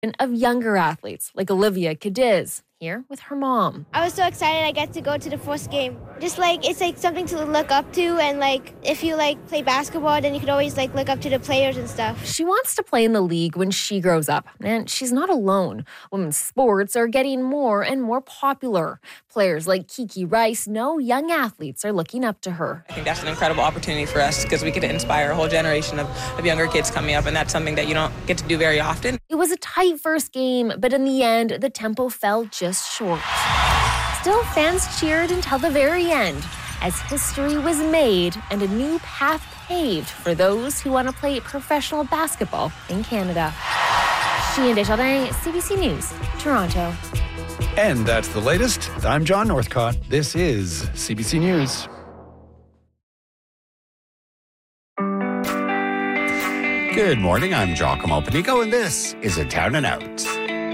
and of younger athletes like Olivia Cadiz, here with her mom. I was so excited I get to go to the first game. Just it's something to look up to, and if you play basketball, then you could always look up to the players and stuff. She wants to play in the league when she grows up, and she's not alone. Women's sports are getting more and more popular. Players like Kiki Rice know young athletes are looking up to her. I think that's an incredible opportunity for us because we get to inspire a whole generation of younger kids coming up, and that's something that you don't get to do very often. It was a tight first game, but in the end, the tempo fell just short. Still, fans cheered until the very end as history was made and a new path paved for those who want to play professional basketball in Canada. Sheehan Desjardins, CBC News, Toronto. And that's the latest. I'm John Northcott. This is CBC News. Good morning, I'm Giacomo Panico, and this is A Town and Out.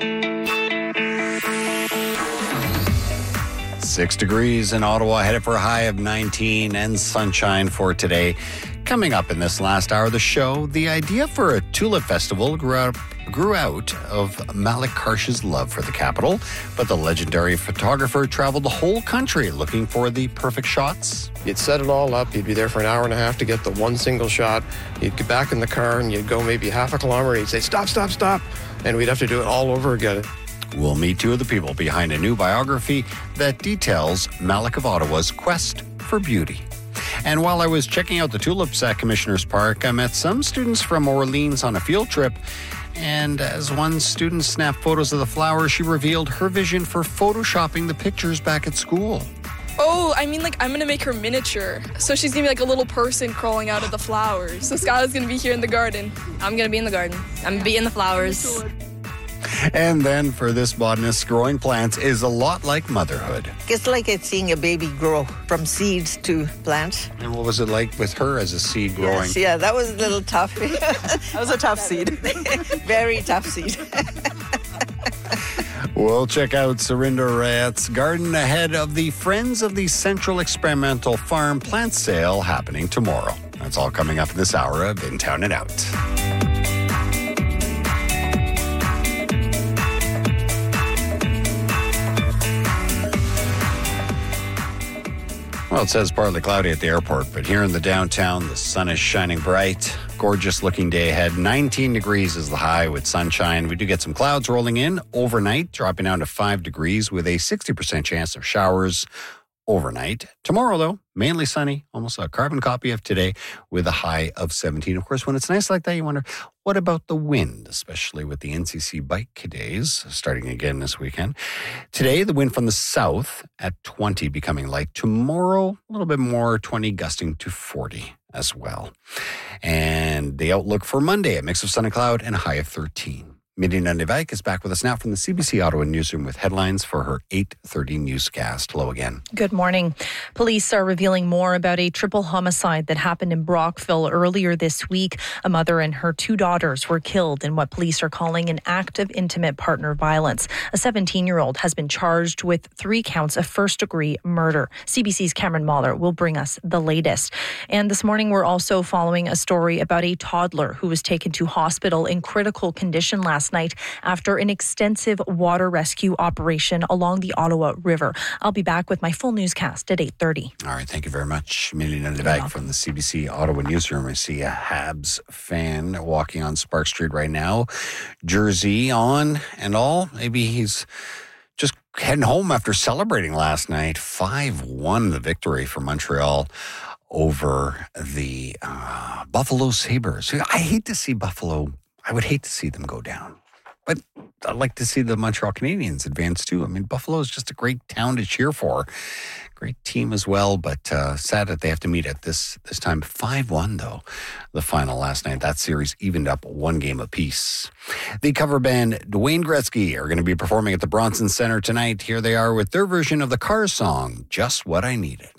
6 degrees in Ottawa, headed for a high of 19 and sunshine for today. Coming up in this last hour of the show, the idea for a tulip festival grew out of Malik Karsh's love for the capital, but the legendary photographer traveled the whole country looking for the perfect shots. You'd set it all up, you'd be there for an hour and a half to get the one single shot. You'd get back in the car and you'd go maybe half a kilometer and you'd say, stop, stop, stop. And we'd have to do it all over again. We'll meet two of the people behind a new biography that details Malik of Ottawa's quest for beauty. And while I was checking out the tulips at Commissioner's Park, I met some students from Orleans on a field trip. And as one student snapped photos of the flowers, she revealed her vision for photoshopping the pictures back at school. Oh, I'm going to make her miniature. So she's going to be like a little person crawling out of the flowers. So Skylar's going to be here in the garden. I'm going to be in the garden. I'm going to be in the flowers. And then for this botanist, growing plants is a lot like motherhood. It's like it's seeing a baby grow from seeds to plant. And what was it like with her as a seed growing? Yes, yeah, that was a little tough. That was a tough seed. Very tough seed. We'll check out Surinder Rayat's garden ahead of the Friends of the Central Experimental Farm plant sale happening tomorrow. That's all coming up in this hour of In Town and Out. Well, it says partly cloudy at the airport, but here in the downtown, the sun is shining bright. Gorgeous looking day ahead. 19 degrees is the high with sunshine. We do get some clouds rolling in overnight, dropping down to 5 degrees with a 60% chance of showers overnight. Tomorrow, though, mainly sunny, almost a carbon copy of today with a high of 17. Of course, when it's nice like that, you wonder, what about the wind, especially with the NCC bike days starting again this weekend? Today, the wind from the south at 20 becoming light. Tomorrow, a little bit more, 20 gusting to 40 as well. And the outlook for Monday, a mix of sun and cloud and a high of 13. Midi Nandivike is back with us now from the CBC Ottawa newsroom with headlines for her 8:30 newscast. Hello again. Good morning. Police are revealing more about a triple homicide that happened in Brockville earlier this week. A mother and her 2 daughters were killed in what police are calling an act of intimate partner violence. A 17-year-old has been charged with 3 counts of first-degree murder. CBC's Cameron Mahler will bring us the latest. And this morning, we're also following a story about a toddler who was taken to hospital in critical condition last night after an extensive water rescue operation along the Ottawa River. I'll be back with my full newscast at 8:30. All right, thank you very much. Milena Levesque from the CBC Ottawa newsroom. I see a Habs fan walking on Spark Street right now. Jersey on and all. Maybe he's just heading home after celebrating last night. 5-1 the victory for Montreal over the Buffalo Sabres. I hate to see Buffalo. I would hate to see them go down. But I'd like to see the Montreal Canadiens advance too. I mean, Buffalo is just a great town to cheer for. Great team as well, but sad that they have to meet at this time. 5-1, though, the final last night. That series evened up 1 game apiece. The cover band Dwayne Gretzky are going to be performing at the Bronson Center tonight. Here they are with their version of the Cars song, Just What I Needed.